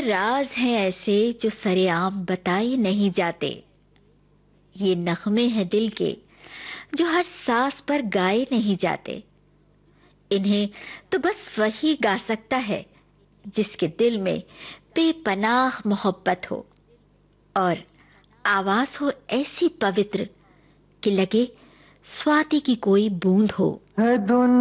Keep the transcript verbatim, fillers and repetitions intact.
राज हैं ऐसे जो सरेआम बताए नहीं जाते। ये नगमे हैं दिल के जो हर सांस पर गाए नहीं जाते। इन्हें तो बस वही गा सकता है जिसके दिल में बेपनाह मोहब्बत हो और आवाज हो ऐसी पवित्र कि लगे स्वाति की कोई बूंद हो। है दुनिया